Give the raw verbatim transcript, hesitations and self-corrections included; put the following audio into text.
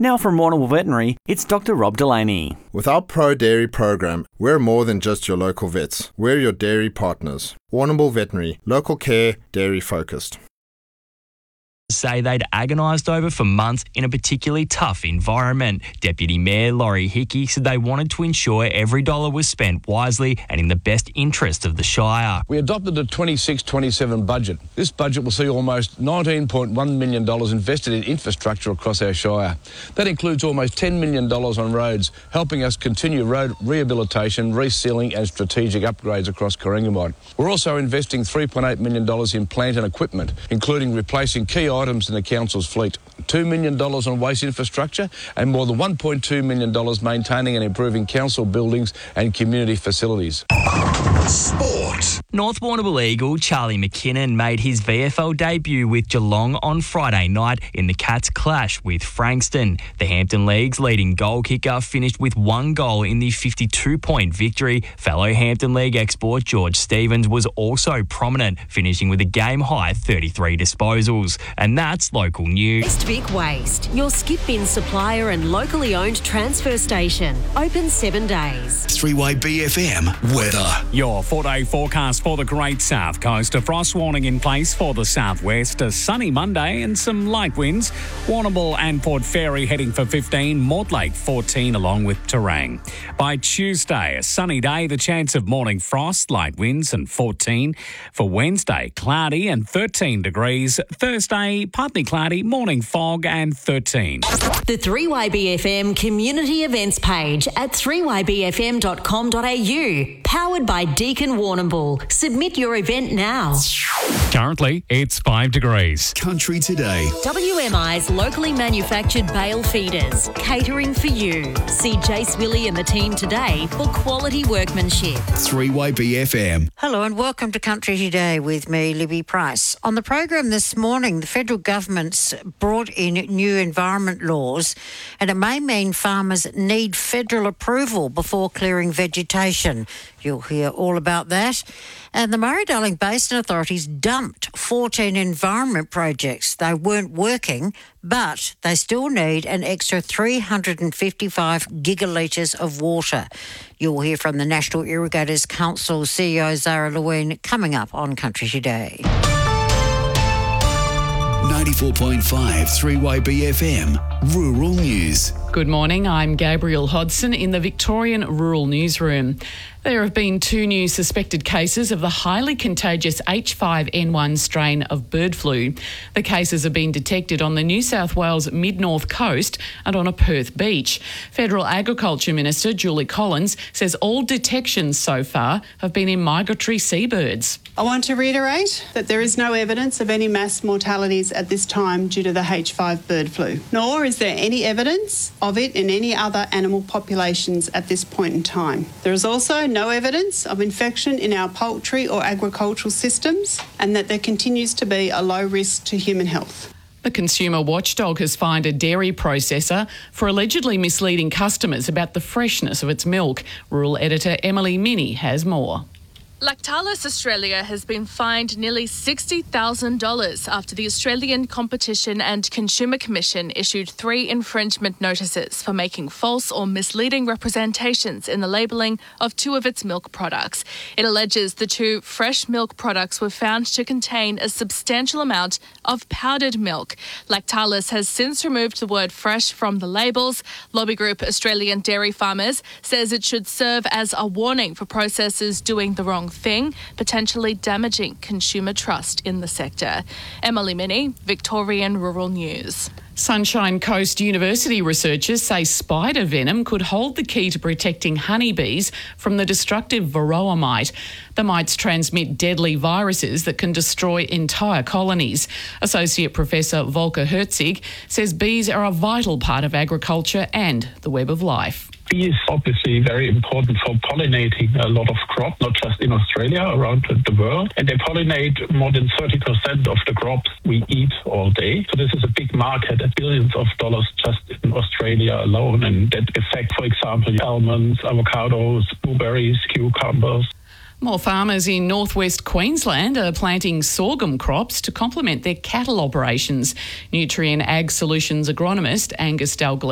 Now from Warrnambool Veterinary, it's Doctor Rob Delaney. With our Pro Dairy program, we're more than just your local vets. We're your dairy partners. Warrnambool Veterinary, local care, dairy focused. Say they'd agonised over for months in a particularly tough environment. Deputy Mayor Laurie Hickey said they wanted to ensure every dollar was spent wisely and in the best interest of the Shire. We adopted a twenty-six twenty-seven budget. This budget will see almost nineteen point one million dollars invested in infrastructure across our Shire. That includes almost ten million dollars on roads, helping us continue road rehabilitation, resealing and strategic upgrades across Corangamite. We're also investing three point eight million dollars in plant and equipment, including replacing key items in the council's fleet, two million dollars on waste infrastructure and more than one point two million dollars maintaining and improving council buildings and community facilities. Sport. North Warrnambool Eagle Charlie McKinnon made his V F L debut with Geelong on Friday night in the Cats' clash with Frankston. The Hampton League's leading goal kicker finished with one goal in the fifty-two point victory. Fellow Hampton League export George Stevens was also prominent, finishing with a game-high thirty-three disposals. And that's local news. West Vic Waste, your skip bin supplier and locally owned transfer station. Open seven days. three Y B F M weather. Your four-day forecast for the Great South Coast. A frost warning in place for the southwest. A sunny Monday and some light winds. Warrnambool and Port Fairy heading for fifteen. Mortlake fourteen along with Terang. By Tuesday, a sunny day. The chance of morning frost, light winds and fourteen. For Wednesday, cloudy and thirteen degrees. Thursday, partly cloudy, morning fog and thirteen. The three Y B F M community events page at three y b f m dot com dot a u. Powered by Deakin Warrnambool. Submit your event now. Currently, it's five degrees. Country Today. W M I's locally manufactured bale feeders. Catering for you. See Jace Willie and the team today for quality workmanship. three Y B F M. Hello and welcome to Country Today with me, Libby Price. On the program this morning, the federal government's brought in new environment laws and it may mean farmers need federal approval before clearing vegetation. You'll hear all about that. And the Murray-Darling Basin authorities dumped fourteen environment projects. They weren't working, but they still need an extra three hundred fifty-five gigalitres of water. You'll hear from the National Irrigators Council C E O Zara Lewin coming up on Country Today. ninety-four point five three Y B F M Rural News. Good morning, I'm Gabrielle Hodson in the Victorian Rural Newsroom. There have been two new suspected cases of the highly contagious H five N one strain of bird flu. The cases have been detected on the New South Wales mid-north coast and on a Perth beach. Federal Agriculture Minister Julie Collins says all detections so far have been in migratory seabirds. I want to reiterate that there is no evidence of any mass mortalities at this time due to the H five bird flu, nor is there any evidence of it in any other animal populations at this point in time. There is also no evidence of infection in our poultry or agricultural systems, and that there continues to be a low risk to human health. The Consumer Watchdog has fined a dairy processor for allegedly misleading customers about the freshness of its milk. Rural editor Emily Minnie has more. Lactalis Australia has been fined nearly sixty thousand dollars after the Australian Competition and Consumer Commission issued three infringement notices for making false or misleading representations in the labelling of two of its milk products. It alleges the two fresh milk products were found to contain a substantial amount of powdered milk. Lactalis has since removed the word fresh from the labels. Lobby group Australian Dairy Farmers says it should serve as a warning for processors doing the wrong thing, potentially damaging consumer trust in the sector. Emily Minnie, Victorian Rural News. Sunshine Coast University researchers say spider venom could hold the key to protecting honeybees from the destructive varroa mite. The mites transmit deadly viruses that can destroy entire colonies. Associate Professor Volker Herzig says bees are a vital part of agriculture and the web of life. Bees obviously very important for pollinating a lot of crops, not just in Australia, around the world. And they pollinate more than thirty percent of the crops we eat all day. So this is a big market at billions of dollars just in Australia alone. And that affects, for example, almonds, avocados, blueberries, cucumbers. More farmers in northwest Queensland are planting sorghum crops to complement their cattle operations. Nutrien Ag Solutions agronomist Angus Dalgliesh